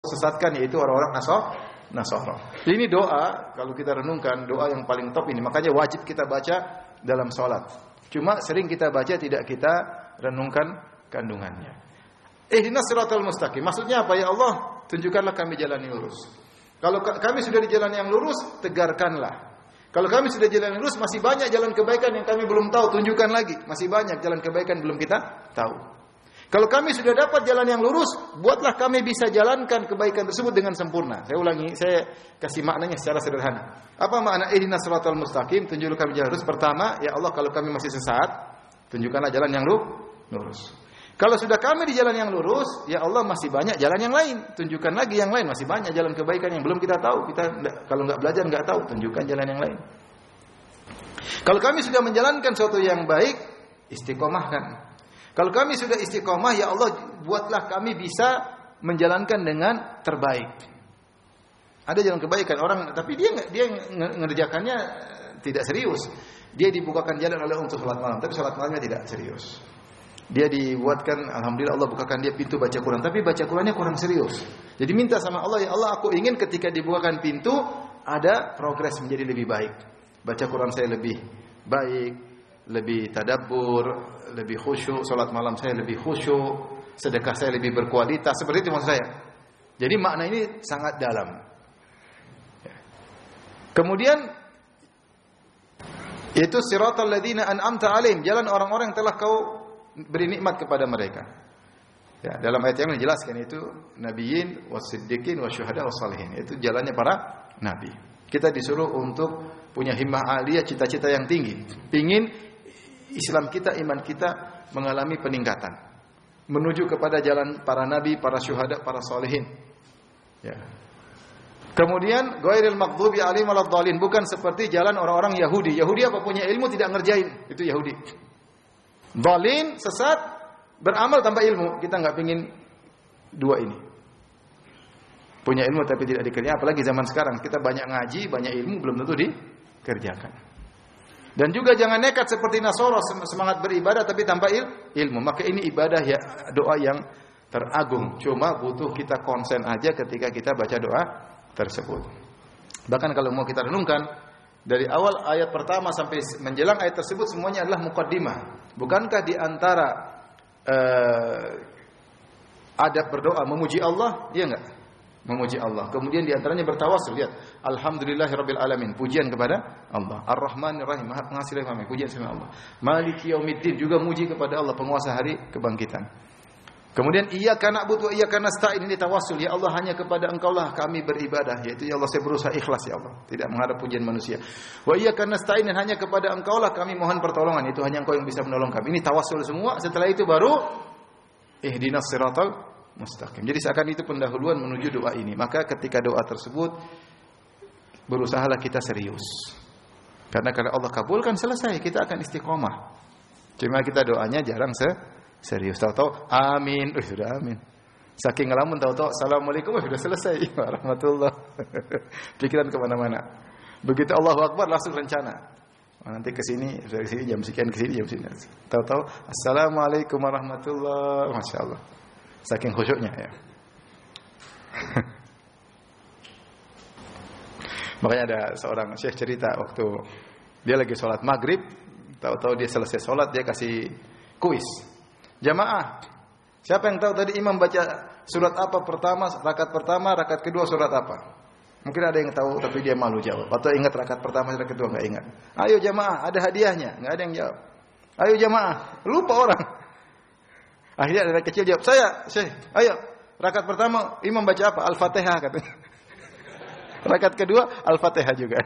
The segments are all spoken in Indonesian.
sesatkan, yaitu orang-orang Nasara. Ini doa, kalau kita renungkan, doa yang paling top ini. Makanya wajib kita baca dalam salat. Cuma sering kita baca, tidak kita renungkan kandungannya. Ihdinas siratal mustaqim. Maksudnya apa? Ya Allah, tunjukkanlah kami jalan yang lurus. Kalau kami sudah di jalan yang lurus, tegarkanlah. Kalau kami sudah jalan yang lurus, masih banyak jalan kebaikan yang kami belum tahu, tunjukkan lagi. Masih banyak jalan kebaikan belum kita tahu. Kalau kami sudah dapat jalan yang lurus, buatlah kami bisa jalankan kebaikan tersebut dengan sempurna. Saya ulangi, saya kasih maknanya secara sederhana. Apa makna ihdinas siratal mustaqim? Tunjukkan kami jalan lurus. Pertama, ya Allah, kalau kami masih sesat, tunjukkanlah jalan yang lurus. Kalau sudah kami di jalan yang lurus, ya Allah, masih banyak jalan yang lain. Tunjukkan lagi yang lain, masih banyak jalan kebaikan yang belum kita tahu. Kalau nggak belajar nggak tahu, tunjukkan jalan yang lain. Kalau kami sudah menjalankan sesuatu yang baik, istiqomahkan. Kalau kami sudah istiqomah, ya Allah, buatlah kami bisa menjalankan dengan terbaik. Ada jalan kebaikan orang, tapi dia mengerjakannya tidak serius. Dia dibukakan jalan oleh untuk salat malam, tapi salat malamnya tidak serius. Dia dibuatkan, alhamdulillah Allah bukakan dia pintu baca Quran, tapi baca Qurannya kurang serius. Jadi minta sama Allah, ya Allah, aku ingin ketika dibukakan pintu ada progres menjadi lebih baik. Baca Quran saya lebih baik, lebih tadabbur, lebih khusyuk, salat malam saya lebih khusyuk, sedekah saya lebih berkualitas. Seperti itu maksud saya. Jadi makna ini sangat dalam. Kemudian yaitu siratal ladzina an'amta alaihim, jalan orang-orang yang telah kau beri nikmat kepada mereka. Ya, dalam ayat yang dijelaskan itu nabiyyin wasiddiqin wasyuhada wassalihin. Itu jalannya para nabi. Kita disuruh untuk punya himmah aliyah, cita-cita yang tinggi. Pingin Islam kita, iman kita mengalami peningkatan. Menuju kepada jalan para nabi, para syuhada, para salihin. Ya. Kemudian ghairil maghdubi alaihim waladdallin, bukan seperti jalan orang-orang Yahudi. Yahudi apa punya ilmu tidak ngerjain, itu Yahudi. Dhalin, sesat, beramal tanpa ilmu. Kita enggak pengin dua ini. Punya ilmu tapi tidak dikerjakan, apalagi zaman sekarang kita banyak ngaji, banyak ilmu belum tentu dikerjakan. Dan juga jangan nekat seperti Nasara, semangat beribadah tapi tanpa ilmu. Maka ini ibadah ya, doa yang teragung. Cuma butuh kita konsen aja ketika kita baca doa tersebut. Bahkan kalau mau kita renungkan, dari awal ayat pertama sampai menjelang ayat tersebut semuanya adalah muqaddimah. Bukankah di antara adab berdoa memuji Allah? Iya enggak? Memuji Allah. Kemudian di antaranya bertawassul, lihat. Alhamdulillahirabbil alamin, pujian kepada Allah. Ar-Rahmanir Rahim, Maha Pengasih lagi Maha, pujian sama Allah. Maliki yaumiddin, juga muji kepada Allah, penguasa hari kebangkitan. Kemudian iyyaka na'budu wa iyyaka nasta'in, ini tawassul, ya Allah, hanya kepada Engkaulah kami beribadah, yaitu ya Allah saya berusaha ikhlas ya Allah, tidak mengharap pujian manusia. Wa iyyaka nasta'in, hanya kepada Engkaulah kami mohon pertolongan, itu hanya Engkau yang bisa menolong kami. Ini tawassul semua. Setelah itu baru ihdinas siratal mustaqim. Jadi seakan itu pendahuluan menuju doa ini. Maka ketika doa tersebut berusahalah kita serius. Karena kalau Allah kabulkan selesai, kita akan istiqomah. Cuma kita doanya jarang serius. Tahu-tahu amin, sudah amin. Saking ngelamun tahu-tahu assalamualaikum, sudah selesai. Warahmatullah. Pikiran kemana-mana. Begitu Allahu Akbar langsung rencana. Nanti ke sini jam sekian, ke sini jam sini. Tahu-tahu assalamualaikum warahmatullah. Masyaallah. Saking khusyuknya ya. Makanya ada seorang syekh cerita waktu dia lagi sholat maghrib, tahu-tahu dia selesai sholat dia kasih kuis. Jamaah, siapa yang tahu tadi imam baca surat apa pertama, rakaat pertama, rakaat kedua surat apa? Mungkin ada yang tahu tapi dia malu jawab. Atau ingat rakaat pertama, rakaat kedua enggak ingat. Ayo jamaah, ada hadiahnya. Enggak ada yang jawab. Ayo jamaah, lupa orang. Akhirnya anak kecil jawab, saya, Syekh, ayo. Rakaat pertama, imam baca apa? Al-Fatihah, katanya. Rakaat kedua, Al-Fatihah juga.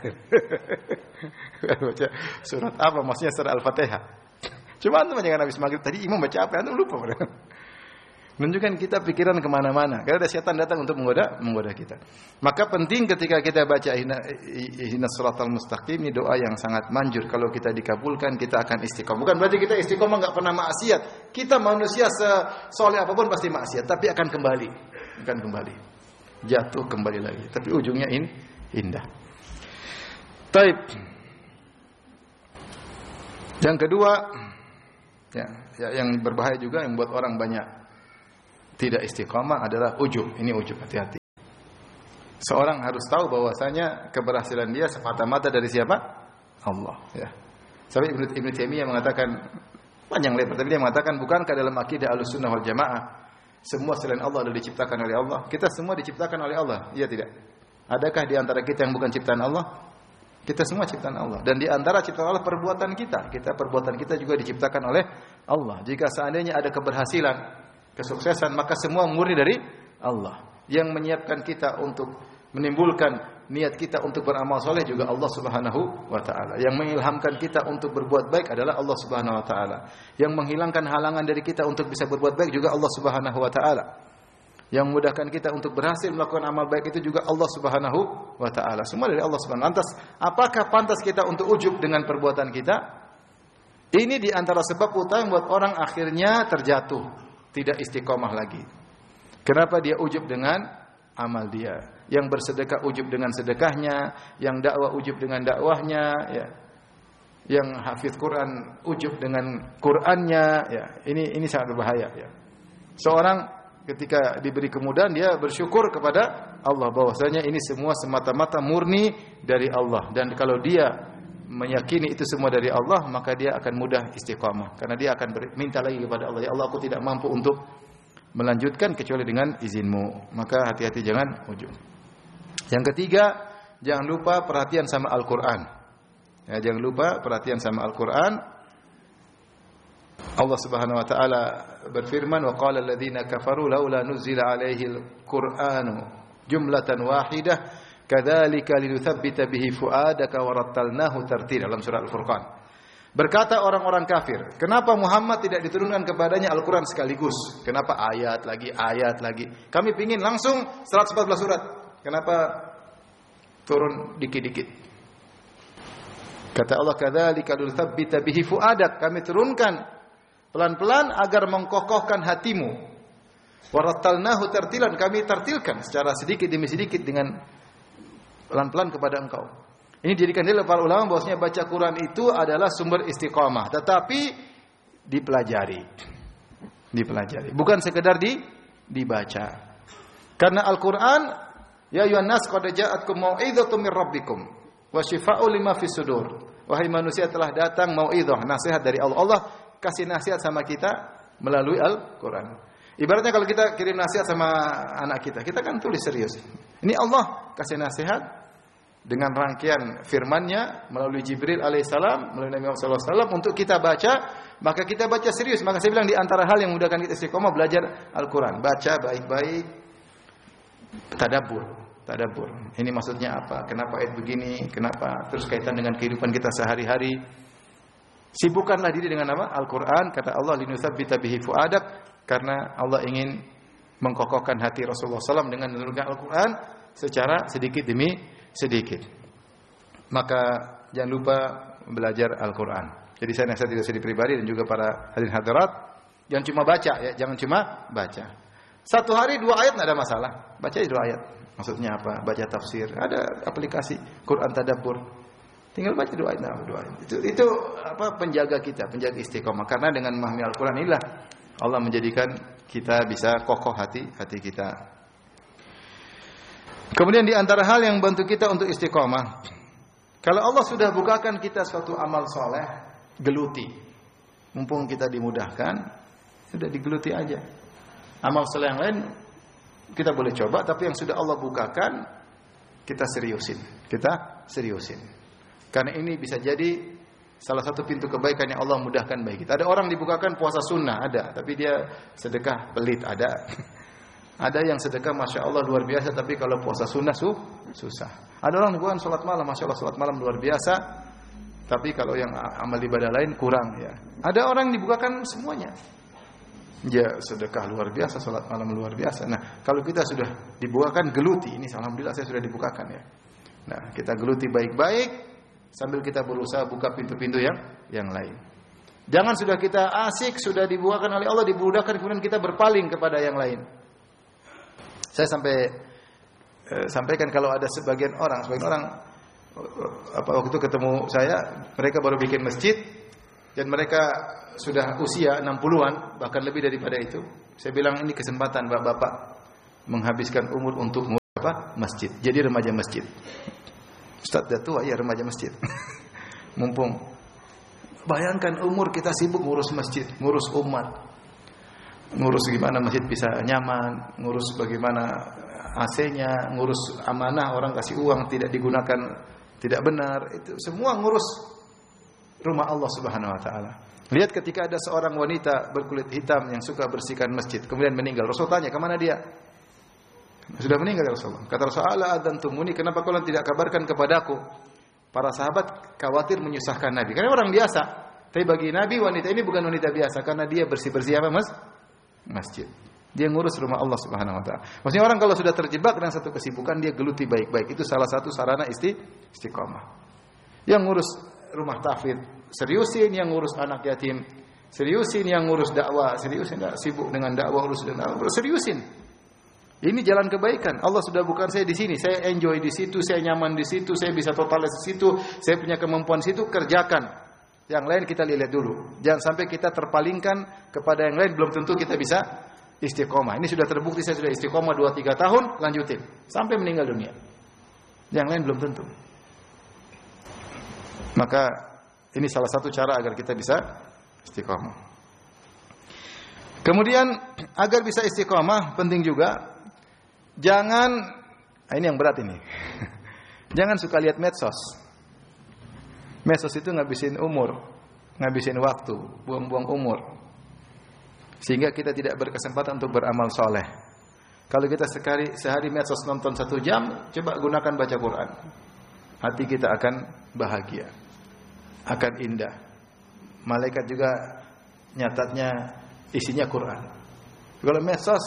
Baca surat apa? Maksudnya surat Al-Fatihah. Cuma antum jangan habis maghrib, tadi imam baca apa? Antum lupa. Menunjukkan kita pikiran kemana-mana. Karena ada setan datang untuk menggoda kita. Maka penting ketika kita baca ihdinas siratal mustaqim, ini doa yang sangat manjur. Kalau kita dikabulkan, kita akan istiqomah. Bukan berarti kita istiqomah enggak pernah maksiat. Kita manusia sesoleh apapun pasti maksiat, tapi akan kembali. Jatuh kembali lagi. Tapi ujungnya indah. Taib. Yang kedua, ya, yang berbahaya juga yang buat orang banyak tidak istiqamah adalah ujub. Ini ujub, hati-hati. Seorang harus tahu bahwasanya keberhasilan dia semata-mata dari siapa? Allah, ya. Sampai Ibnu Taimiyah mengatakan panjang lebar, tapi dia mengatakan bukankah dalam akidah Ahlussunnah wal Jamaah semua selain Allah adalah diciptakan oleh Allah? Kita semua diciptakan oleh Allah, iya tidak? Adakah di antara kita yang bukan ciptaan Allah? Kita semua ciptaan Allah. Dan di antara ciptaan Allah perbuatan kita. Perbuatan kita juga diciptakan oleh Allah. Jika seandainya ada keberhasilan, kesuksesan, maka semua murni dari Allah. Yang menyiapkan kita untuk menimbulkan niat kita untuk beramal soleh juga Allah Subhanahu wa taala. Yang mengilhamkan kita untuk berbuat baik adalah Allah Subhanahu wa taala. Yang menghilangkan halangan dari kita untuk bisa berbuat baik juga Allah Subhanahu wa taala. Yang memudahkan kita untuk berhasil melakukan amal baik itu juga Allah Subhanahu wa taala. Semua dari Allah Subhanahu. Lantas, apakah pantas kita untuk ujub dengan perbuatan kita? Ini di antara sebab utama buat orang akhirnya terjatuh, tidak istiqomah lagi. Kenapa dia ujub dengan amal dia? Yang bersedekah ujub dengan sedekahnya, yang dakwah ujub dengan dakwahnya, ya. Yang hafiz Quran ujub dengan Qur'annya, ya. Ini sangat berbahaya, ya. Seorang ketika diberi kemudahan dia bersyukur kepada Allah bahwasanya ini semua semata-mata murni dari Allah, dan kalau dia meyakini itu semua dari Allah maka dia akan mudah istiqamah karena dia akan minta lagi kepada Allah, ya Allah aku tidak mampu untuk melanjutkan kecuali dengan izinmu. Maka hati-hati jangan ujub. Yang ketiga, jangan lupa perhatian sama Al-Qur'an. Ya, jangan lupa perhatian sama Al-Qur'an. Allah Subhanahu wa taala berfirman, wa qala alladziina kafaru laula nuzila 'alaihil qur'anu jumlatan wahidah kadzalika linutsabbita bihi fuadaka wa rattalnahu tartila, dalam surah Al-Furqan. Berkata orang-orang kafir, kenapa Muhammad tidak diturunkan kepadanya Al-Qur'an sekaligus? Kenapa ayat lagi? Kami pingin langsung 114 surat. Kenapa turun dikit-dikit? Kata Allah, kadzalika linutsabbita bihi fuadak, kami turunkan pelan-pelan agar mengkokohkan hatimu. Warattalnahu tartilan, kami tartilkan secara sedikit demi sedikit dengan pelan-pelan kepada engkau. Ini dijadikan oleh para ulama bahwasanya baca Quran itu adalah sumber istiqamah, tetapi dipelajari. Bukan sekedar dibaca. Karena Al-Qur'an, ya ayyuhan nas qad ja'atkum mau'izatun mir rabbikum wa syifaa'un lima fis sudur. Wahai manusia, telah datang mau'izah, nasihat dari Allah. Allah kasih nasihat sama kita melalui Al-Quran. Ibaratnya kalau kita kirim nasihat sama anak kita, kita kan tulis serius. Ini Allah kasih nasihat dengan rangkaian firman-Nya melalui Jibril alaihissalam, melalui Nabi Muhammad sallallahu alaihi wasallam untuk kita baca, maka kita baca serius. Maka saya bilang di antara hal yang memudahkan kita istiqomah belajar Al-Quran. Baca baik-baik, tadabbur. Ini maksudnya apa? Kenapa ayat begini? Kenapa? Terus kaitan dengan kehidupan kita sehari-hari. Sibukkanlah diri dengan apa? Al-Quran. Kata Allah, linutsabbita bihi fuadak, karena Allah ingin mengkokohkan hati Rasulullah SAW dengan menurunkan Al-Quran secara sedikit demi sedikit. Maka jangan lupa belajar Al-Quran. Jadi saya nasihat diri pribadi dan juga para hadirin hadirat, jangan cuma baca, ya, jangan cuma baca. Satu hari 2 ayat tidak ada masalah. Baca 2 ayat. Maksudnya apa? Baca tafsir. Ada aplikasi Quran Tadabbur. Tinggal baca doa. Itu apa, penjaga kita, penjaga istiqomah. Karena dengan memahami Al-Quran inilah Allah menjadikan kita bisa kokoh hati kita. Kemudian di antara hal yang bantu kita untuk istiqomah, kalau Allah sudah bukakan kita suatu amal soleh, geluti. Mumpung kita dimudahkan, sudah digeluti aja. Amal soleh yang lain kita boleh coba, tapi yang sudah Allah bukakan kita seriusin. Karena ini bisa jadi salah satu pintu kebaikan yang Allah mudahkan bagi kita. Ada orang dibukakan puasa sunnah, ada, tapi dia sedekah pelit, ada. Ada yang sedekah Masya Allah luar biasa, tapi kalau puasa sunnah susah. Ada orang dibukakan sholat malam, Masya Allah sholat malam luar biasa, tapi kalau yang amal ibadah lain kurang, ya. Ada orang dibukakan semuanya, ya sedekah luar biasa, sholat malam luar biasa. Nah, kalau kita sudah dibukakan geluti, ini alhamdulillah saya sudah dibukakan, ya. Nah, kita geluti baik-baik sambil kita berusaha buka pintu-pintu yang lain. Jangan sudah kita asik, sudah dibukakan oleh Allah, dimudahkan, kemudian kita berpaling kepada yang lain. Saya sampaikan kalau ada sebagian orang waktu itu ketemu saya, mereka baru bikin masjid dan mereka sudah usia 60-an, bahkan lebih daripada itu. Saya bilang ini kesempatan Bapak menghabiskan umur untuk apa? Masjid. Jadi remaja masjid. Ustaz dah tua ya remaja masjid. Mumpung bayangkan umur kita sibuk ngurus masjid, ngurus umat. Ngurus gimana masjid bisa nyaman, ngurus bagaimana AC-nya, ngurus amanah orang kasih uang tidak digunakan tidak benar, itu semua ngurus rumah Allah Subhanahu wa taala. Lihat ketika ada seorang wanita berkulit hitam yang suka bersihkan masjid, kemudian meninggal. Rasul tanya, "Kemana dia?" Sudah meninggal ya Rasulullah. Kata Rasulullah, "Adzantumuni, kenapa kalian tidak kabarkan kepadaku?" Para sahabat khawatir menyusahkan Nabi. Karena orang biasa. Tapi bagi Nabi wanita ini bukan wanita biasa karena dia bersih-bersih apa, Mas? Masjid. Dia ngurus rumah Allah Subhanahu wa taala. Maksudnya orang kalau sudah terjebak dengan satu kesibukan dia geluti baik-baik. Itu salah satu sarana istiqomah. Yang ngurus rumah tahfidz seriusin, yang ngurus anak yatim seriusin, yang ngurus dakwah seriusin, enggak sibuk dengan dakwah, urus dengan dakwah seriusin. Ini jalan kebaikan. Allah sudah bukan saya di sini, saya enjoy di situ, saya nyaman di situ, saya bisa totalis di situ, saya punya kemampuan di situ, kerjakan. Yang lain kita lihat dulu. Jangan sampai kita terpalingkan kepada yang lain, belum tentu kita bisa istiqomah. Ini sudah terbukti saya sudah istiqomah 2-3 tahun, lanjutin sampai meninggal dunia. Yang lain belum tentu. Maka ini salah satu cara agar kita bisa istiqomah. Kemudian agar bisa istiqomah penting juga jangan, ini yang berat ini. Jangan suka lihat medsos. Medsos itu ngabisin umur, ngabisin waktu, buang-buang umur. Sehingga kita tidak berkesempatan untuk beramal soleh. Kalau kita sehari medsos nonton 1 jam, coba gunakan baca Quran. Hati kita akan bahagia, akan indah. Malaikat juga nyatatnya isinya Quran. Kalau medsos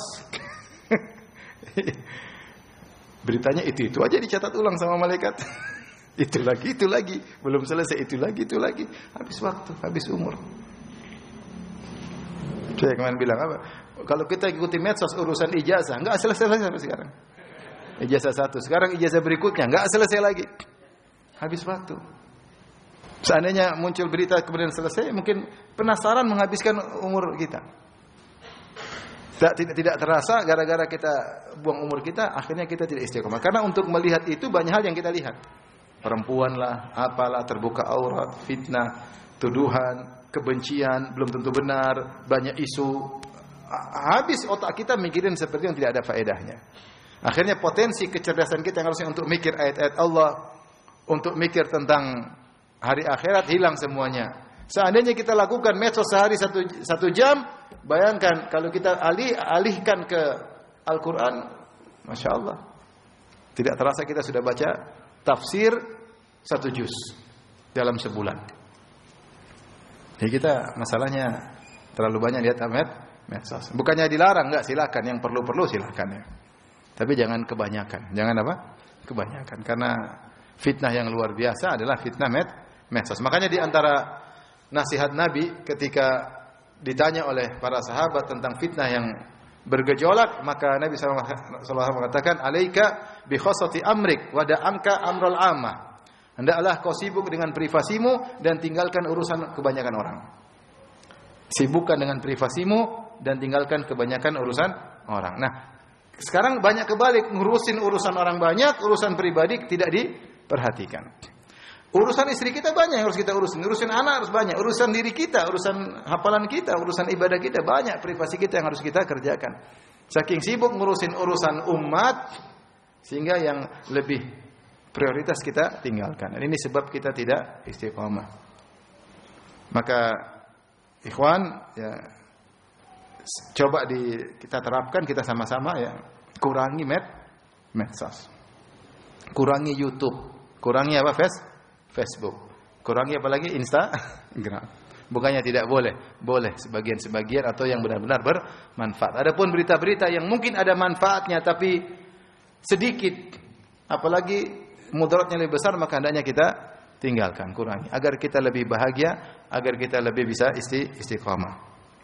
beritanya itu aja dicatat ulang sama malaikat. itu lagi, belum selesai itu lagi, habis waktu, habis umur. Saya kemarin bilang apa? Kalau kita ikuti medsos urusan ijazah, enggak selesai sampai sekarang. Ijazah 1, sekarang ijazah berikutnya enggak selesai lagi. Habis waktu. Seandainya muncul berita kemudian selesai, mungkin penasaran menghabiskan umur kita. Tidak terasa gara-gara kita buang umur kita, akhirnya kita tidak istiqomah. Karena untuk melihat itu banyak hal yang kita lihat. Perempuan lah, apalah, terbuka aurat, fitnah, tuduhan, kebencian, belum tentu benar, banyak isu. Habis otak kita mikirin seperti yang tidak ada faedahnya. Akhirnya potensi kecerdasan kita yang harusnya untuk mikir ayat-ayat Allah, untuk mikir tentang hari akhirat hilang semuanya. Seandainya kita lakukan medsos sehari 1 jam, bayangkan kalau kita alihkan ke Al-Quran, Masya Allah, tidak terasa kita sudah baca tafsir 1 juz dalam sebulan. Jadi kita masalahnya terlalu banyak lihat medsos. Bukannya dilarang, enggak, silakan. Yang perlu-perlu silakan ya. Tapi jangan kebanyakan. Jangan apa? Kebanyakan. Karena fitnah yang luar biasa adalah fitnah medsos. Makanya di antara nasihat Nabi ketika ditanya oleh para sahabat tentang fitnah yang bergejolak, maka Nabi SAW mengatakan, "Alaika bi khassati amrik wa da'anka amral amma." Hendaklah kau sibuk dengan privasimu dan tinggalkan urusan kebanyakan orang. Sibukkan dengan privasimu dan tinggalkan kebanyakan urusan orang. Nah, sekarang banyak kebalik, ngurusin urusan orang banyak, urusan pribadi tidak diperhatikan. Urusan istri kita banyak yang harus kita urusin, urusan anak harus banyak, urusan diri kita, urusan hafalan kita, urusan ibadah kita banyak, privasi kita yang harus kita kerjakan. Saking sibuk ngurusin urusan umat sehingga yang lebih prioritas kita tinggalkan. Dan ini sebab kita tidak istiqomah. Maka ikhwan ya, coba kita terapkan kita sama-sama ya, kurangi medsos. Kurangi YouTube, kurangi apa? Facebook. Kurangi apa lagi? Instagram. Bukannya tidak boleh, boleh sebagian-sebagian atau yang benar-benar bermanfaat. Adapun berita-berita yang mungkin ada manfaatnya tapi sedikit, apalagi mudaratnya lebih besar, maka hendaknya kita tinggalkan, kurangi agar kita lebih bahagia, agar kita lebih bisa istiqamah.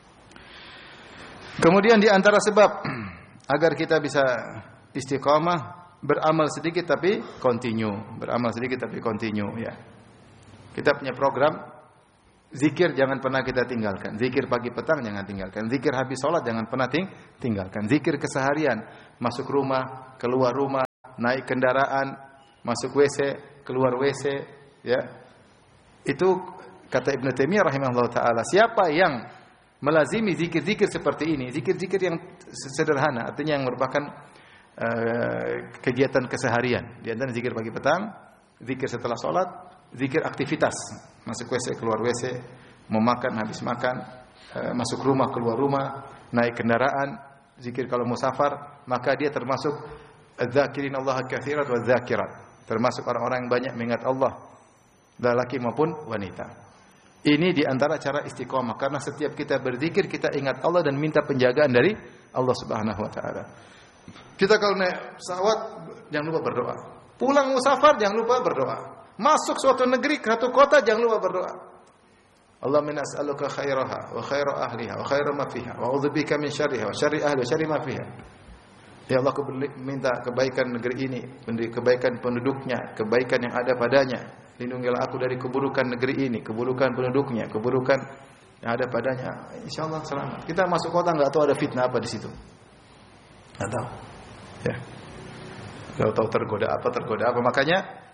Kemudian di antara sebab agar kita bisa istiqamah, beramal sedikit tapi continue, beramal sedikit tapi continue ya. Kita punya program zikir, jangan pernah kita tinggalkan. Zikir pagi petang jangan tinggalkan. Zikir habis sholat jangan pernah tinggalkan. Zikir keseharian, masuk rumah, keluar rumah, naik kendaraan, masuk WC, keluar WC, ya. Itu kata Ibnu Taimiyah rahimahullah taala, siapa yang melazimi zikir-zikir seperti ini, zikir-zikir yang sederhana, artinya yang merupakan kegiatan keseharian. Di antara zikir pagi petang, zikir setelah sholat, zikir aktivitas, masuk WC, keluar WC, mau makan, habis makan, masuk rumah, keluar rumah, naik kendaraan, zikir kalau musafar, maka dia termasuk adz-dzakirin Allah katsiran wa dzakirat, termasuk orang-orang yang banyak mengingat Allah, lelaki maupun wanita. Ini di antara cara istiqomah, karena setiap kita berzikir kita ingat Allah dan minta penjagaan dari Allah Subhanahu wa taala. Kita kalau naik pesawat jangan lupa berdoa. Pulang musafar jangan lupa berdoa. Masuk suatu negeri, satu kota jangan lupa berdoa. Allahumma as'aluka khairaha wa khaira ahliha wa khaira ma fiha wa a'udzubika min syarriha wa syarri ahli wa syarri ma fiha. Ya Allah, aku minta kebaikan negeri ini, kebaikan penduduknya, kebaikan yang ada padanya. Lindungilah aku dari keburukan negeri ini, keburukan penduduknya, keburukan yang ada padanya. Insyaallah selamat. Kita masuk kota enggak tahu ada fitnah apa di situ. Enggak tahu. Ya. Enggak tahu tergoda apa. Makanya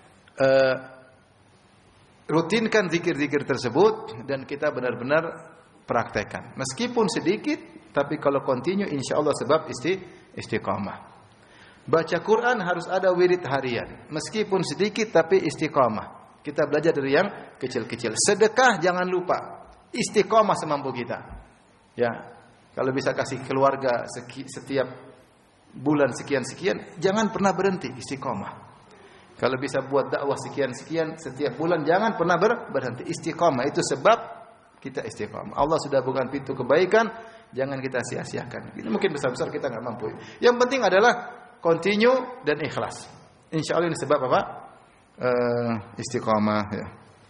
rutinkan zikir-zikir tersebut dan kita benar-benar praktekkan. Meskipun sedikit, tapi kalau continue insyaallah sebab istiqamah. Baca Quran harus ada wirid harian. Meskipun sedikit tapi istiqamah. Kita belajar dari yang kecil-kecil. Sedekah jangan lupa. Istiqamah semampu kita. Ya, kalau bisa kasih keluarga setiap bulan sekian-sekian, jangan pernah berhenti istiqamah. Kalau bisa buat dakwah sekian-sekian setiap bulan, jangan pernah berhenti. Istiqamah itu sebab kita istiqamah. Allah sudah bukan pintu kebaikan, jangan kita sia-siakan. Ini mungkin besar-besar kita enggak mampu. Yang penting adalah continue dan ikhlas. Insyaallah ini sebab apa? Istiqamah, ya.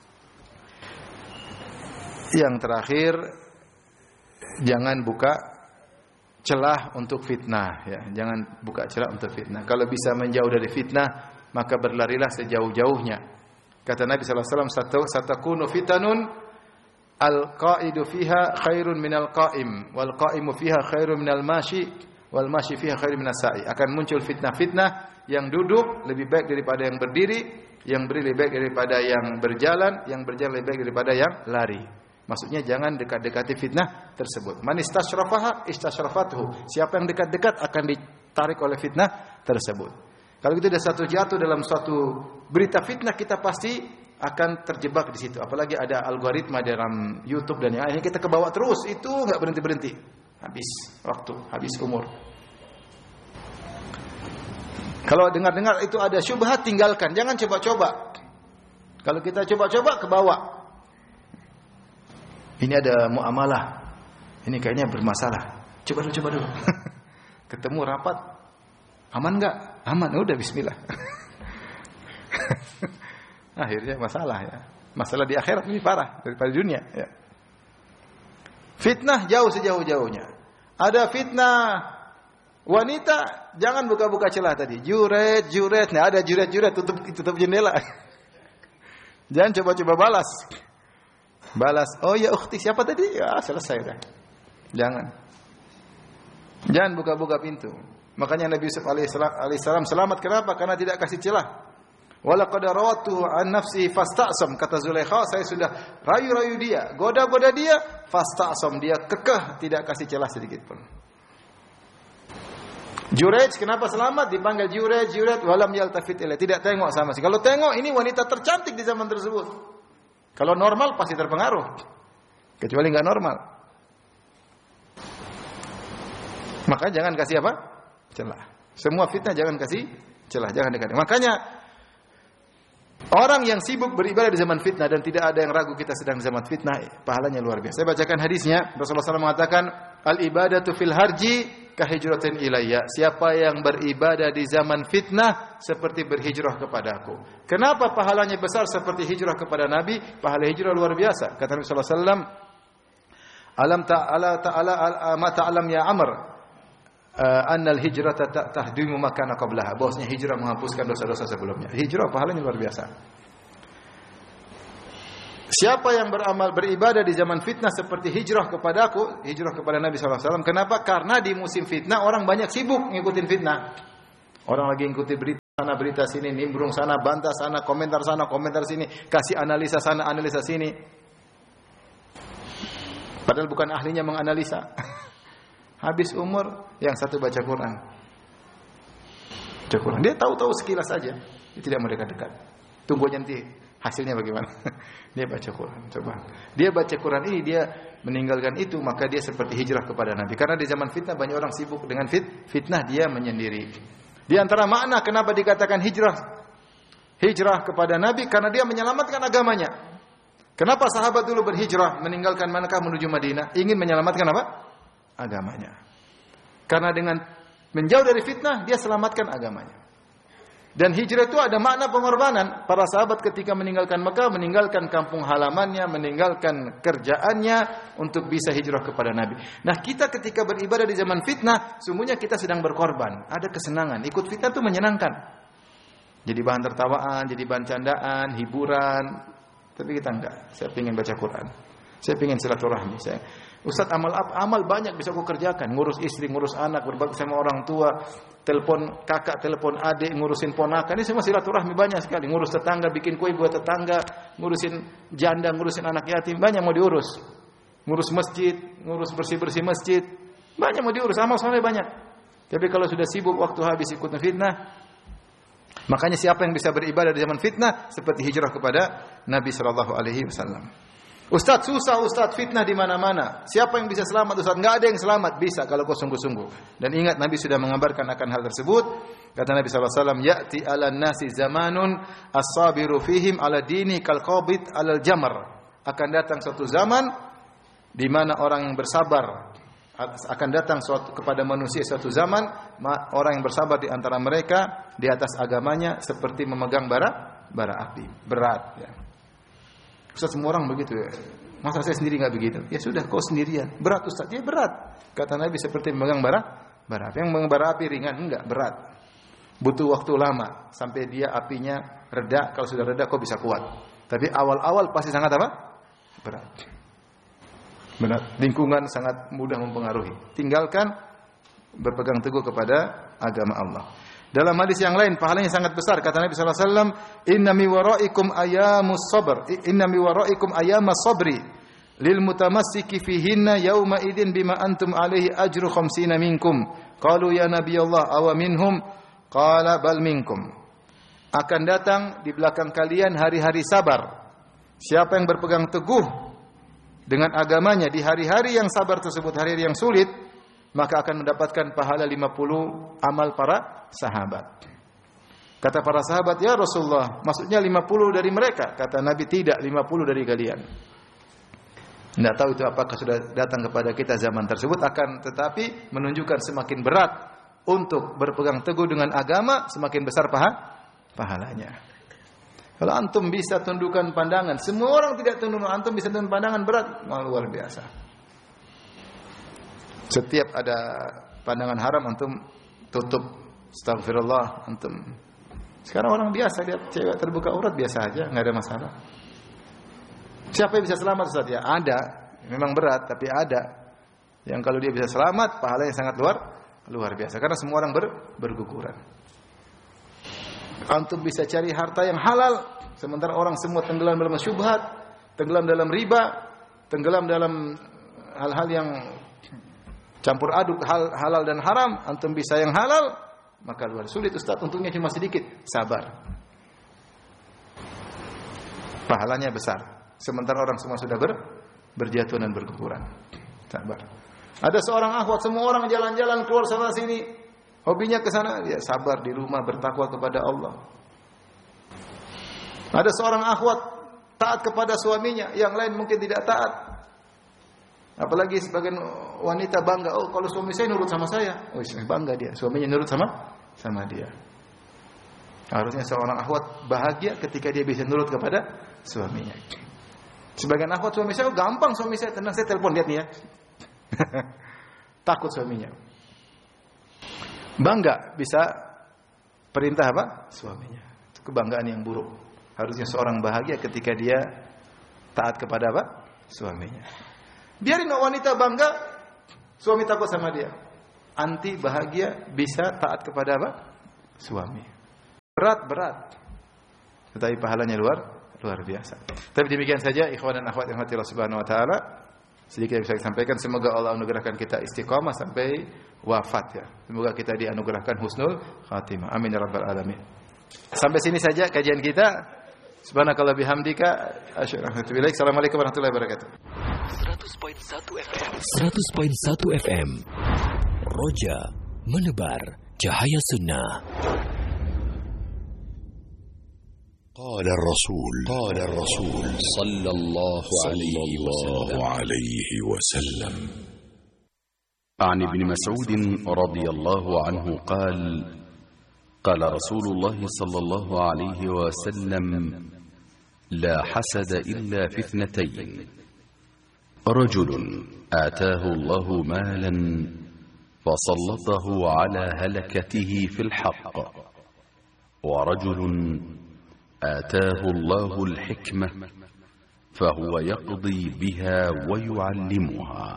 Yang terakhir, jangan buka celah untuk fitnah, ya. Jangan buka celah untuk fitnah. Kalau bisa menjauh dari fitnah, maka berlarilah sejauh-jauhnya. Kata Nabi sallallahu alaihi wasallam, "Satakunu fitanun al-qa'idu fiha khairun minal qa'im, wal qa'imu fiha khairun minal mashi, wal mashi fiha khairun minas sa'i." Akan muncul fitnah-fitnah, yang duduk lebih baik daripada yang berdiri, yang berdiri lebih baik daripada yang berjalan lebih baik daripada yang lari. Maksudnya jangan dekat-dekati fitnah tersebut. Man istasyrafaha istasyrafathu. Siapa yang dekat-dekat akan ditarik oleh fitnah tersebut. Kalau kita sudah jatuh dalam suatu berita fitnah, kita pasti akan terjebak di situ. Apalagi ada algoritma dalam YouTube dan yang lainnya, kita kebawa terus, itu enggak berhenti-berhenti. Habis waktu, habis umur. Kalau dengar-dengar itu ada syubhat, tinggalkan, jangan coba-coba. Kalau kita coba-coba ke bawah. Ini ada muamalah. Ini kayaknya bermasalah. Coba dulu. Ketemu rapat. Aman enggak? Aman. Udah bismillah. Akhirnya masalah, ya. Masalah di akhirat lebih parah daripada dunia, ya. Fitnah jauh sejauh-jauhnya. Ada fitnah wanita, jangan buka-buka celah tadi. Juret. Nah, ada juret, tutup jendela. Jangan coba-coba balas. Oh ya ukhti, siapa tadi? Ya, selesai dah. Jangan buka-buka pintu. Makanya Nabi Yusuf alaihissalam selamat. Kenapa? Karena tidak kasih celah. Walaqad rawatu an nafsi fastasam, kata Zulaikha, saya sudah rayu-rayu dia, goda-goda dia, fastasam, dia kekeh, tidak kasih celah sedikit pun. Jurej, kenapa selamat? Dipanggil Jurej, walam yaltafit ilaih, tidak tengok sama sekali. Kalau tengok, ini wanita tercantik di zaman tersebut. Kalau normal pasti terpengaruh. Kecuali enggak normal. Maka jangan kasih apa? Celah. Semua fitnah jangan kasih celah, jangan dekat. Makanya orang yang sibuk beribadah di zaman fitnah dan tidak ada yang ragu kita sedang di zaman fitnah, pahalanya luar biasa. Saya bacakan hadisnya. Rasulullah SAW mengatakan, "Al-ibadatu fil harji kahijratin ilayya." Siapa yang beribadah di zaman fitnah seperti berhijrah kepadaku. Kenapa pahalanya besar seperti hijrah kepada Nabi? Pahala hijrah luar biasa. Kata Nabi sallallahu alaihi wasallam, "Alam ma ta'lam ya Amr, annal hijrata tahdimu ma kana qablaha." Bahwasanya hijrah menghapuskan dosa-dosa sebelumnya. Hijrah pahalanya luar biasa. Siapa yang beribadah di zaman fitnah seperti hijrah kepadaku, hijrah kepada Nabi sallallahu alaihi wasallam. Kenapa? Karena di musim fitnah orang banyak sibuk ngikutin fitnah. Orang lagi ngikutin berita sana, berita sini, nimbrung sana, bantah sana, komentar sini, kasih analisa sana, analisa sini. Padahal bukan ahlinya menganalisa. Habis umur, yang satu baca Quran. Baca Quran. Dia tahu-tahu sekilas saja. Dia tidak mau dekat-dekat. Tunggu nanti hasilnya bagaimana. Dia baca Quran. Coba. Dia baca Quran ini, dia meninggalkan itu, maka dia seperti hijrah kepada Nabi. Karena di zaman fitnah banyak orang sibuk dengan fitnah, dia menyendiri. Di antara makna kenapa dikatakan hijrah kepada Nabi, karena dia menyelamatkan agamanya. Kenapa sahabat dulu berhijrah meninggalkan Makkah menuju Madinah? Ingin menyelamatkan apa? Agamanya. Karena dengan menjauh dari fitnah, dia selamatkan agamanya. Dan hijrah itu ada makna pengorbanan. Para sahabat ketika meninggalkan Makkah, meninggalkan kampung halamannya, meninggalkan kerjaannya untuk bisa hijrah kepada Nabi. Nah, kita ketika beribadah di zaman fitnah, sungguhnya kita sedang berkorban. Ada kesenangan. Ikut fitnah itu menyenangkan. Jadi bahan tertawaan, jadi bahan candaan, hiburan. Tapi kita enggak. Saya ingin baca Quran. Saya ingin silaturahmi. Ustaz, amal banyak bisa aku kerjakan. Ngurus istri, ngurus anak, berbakti sama orang tua, telepon kakak, telepon adik, ngurusin ponakan. Ini semua silaturahmi banyak sekali. Ngurus tetangga, bikin kue buat tetangga, ngurusin janda, ngurusin anak yatim, banyak mau diurus. Ngurus masjid, ngurus bersih-bersih masjid, banyak mau diurus. Amal soleh banyak. Tapi kalau sudah sibuk, waktu habis ikut fitnah. Makanya siapa yang bisa beribadah di zaman fitnah seperti hijrah kepada Nabi sallallahu alaihi wasallam. Ustaz, susah Ustaz, fitnah di mana-mana. Siapa yang bisa selamat Ustaz? Enggak ada yang selamat. Bisa kalau kau sungguh-sungguh. Dan ingat Nabi sudah mengabarkan akan hal tersebut. Kata Nabi sallallahu alaihi wasallam, "Ya'ti 'alan nasi zamanun as-sabiru fihim 'ala dini kal qabid 'alal jamar." Akan datang suatu zaman di mana orang yang bersabar, akan datang kepada manusia suatu zaman orang yang bersabar di antara mereka di atas agamanya seperti memegang bara api, berat ya. Ustaz, semua orang begitu ya. Masa saya sendiri enggak begitu? Ya sudah, kau sendirian. Berat Ustaz, ya berat. Kata Nabi seperti memegang bara api. Yang memegang bara api ringan, enggak, berat. Butuh waktu lama sampai dia apinya reda. Kalau sudah reda kau bisa kuat. Tapi awal-awal pasti sangat apa? Berat. Berat. Lingkungan sangat mudah mempengaruhi. Tinggalkan berpegang teguh kepada agama Allah. Dalam hadis yang lain pahalanya sangat besar, kata Nabi sallallahu alaihi wasallam, "Inna mi waraikum ayamus sabr, inna mi waraikum ayamas sabri lil mutamassiki fihinna yauma idin bima antum alaihi ajru 50 minkum." Qalu ya Nabi Allah, aw minhum? Qala bal minkum. Akan datang di belakang kalian hari-hari sabar. Siapa yang berpegang teguh dengan agamanya di hari-hari yang sabar tersebut, hari-hari yang sulit, maka akan mendapatkan pahala 50 amal para sahabat. Kata para sahabat, ya Rasulullah, maksudnya 50 dari mereka? Kata Nabi, tidak, 50 dari kalian. Tidak tahu itu apakah sudah datang kepada kita zaman tersebut, akan tetapi menunjukkan semakin berat untuk berpegang teguh dengan agama, semakin besar pahalanya. Kalau antum bisa tundukkan pandangan, semua orang tidak tunduk, antum bisa tundukkan pandangan, berat, luar biasa. Setiap ada pandangan haram antum tutup. Astagfirullah antum. Sekarang orang biasa lihat cewek terbuka aurat biasa aja, enggak ada masalah. Siapa yang bisa selamat Ustaz? Ya ada. Memang berat tapi ada. Yang kalau dia bisa selamat, pahalanya sangat luar biasa karena semua orang berguguran. Antum bisa cari harta yang halal sementara orang semua tenggelam dalam syubhat, tenggelam dalam riba, tenggelam dalam hal-hal yang campur aduk halal dan haram, antum bisa yang halal, maka luar sulit Ustaz, untungnya cuma sedikit, sabar. Pahalanya besar. Sementara orang semua sudah berjatuhan dan berguguran. Sabar. Ada seorang akhwat, semua orang jalan-jalan keluar sana sini, hobinya ke sana, dia sabar di rumah bertakwa kepada Allah. Ada seorang akhwat taat kepada suaminya, yang lain mungkin tidak taat. Apalagi sebagian wanita bangga, oh kalau suami saya nurut sama saya, oh bangga dia, suaminya nurut sama dia. Harusnya seorang akhwat bahagia ketika dia bisa nurut kepada suaminya. Sebagian akhwat suami saya, oh gampang suami saya, tenang saya telepon, lihat nih ya. Takut suaminya. Bangga bisa perintah apa? Suaminya. Itu kebanggaan yang buruk. Harusnya seorang bahagia ketika dia taat kepada apa? Suaminya. Biarin wanita bangga, suami takut sama dia. Anti bahagia bisa taat kepada apa? Suami. berat. Tetapi pahalanya luar biasa. Tapi demikian saja ikhwan dan akhwat yang dirahmati Allah Subhanahu wa taala. Sedikit yang bisa saya sampaikan, semoga Allah anugerahkan kita istiqamah sampai wafat ya. Semoga kita dianugerahkan husnul khatimah. Amin ya rabbal alamin. Sampai sini saja kajian kita. Subhanakallah bihamdika asyhadu an la ilaha illa anta astaghfiruka. Assalamualaikum warahmatullahi wabarakatuh. 100.1 FM. Roja menebar cahaya sunnah. قال الرسول صلى الله عليه وسلم عن ابن مسعود رضي الله عنه قال قال رسول الله صلى الله عليه وسلم لا حسد إلا في اثنتين رجل آتاه الله مالا فسلطه على هلكته في الحق ورجل آتاه الله الحكمة فهو يقضي بها ويعلمها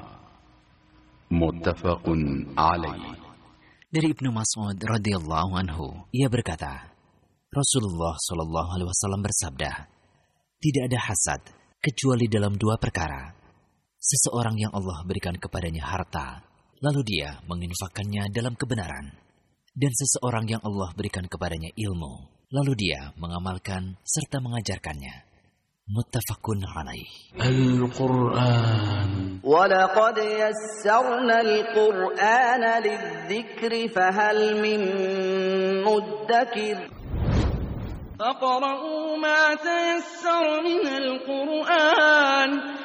متفق عليه. Dari Ibnu Mas'ud radhiyallahu anhu, ia berkata, Rasulullah shallallahu alaihi wasallam bersabda, tidak ada hasad kecuali dalam dua perkara. Seseorang yang Allah berikan kepadanya harta, lalu dia menginfakkannya dalam kebenaran, dan seseorang yang Allah berikan kepadanya ilmu, lalu dia mengamalkan serta mengajarkannya. Muttafaqun alaih. Al-Quran. وَلَقَدْ يَسَّرْنَا الْقُرْآنَ لِلذِّكْرِ فَهَلْ مِن مُّدَّكِرٍ فَاقْرَؤُوا مَا تَيَسَّرَ مِنَ الْقُرْآنِ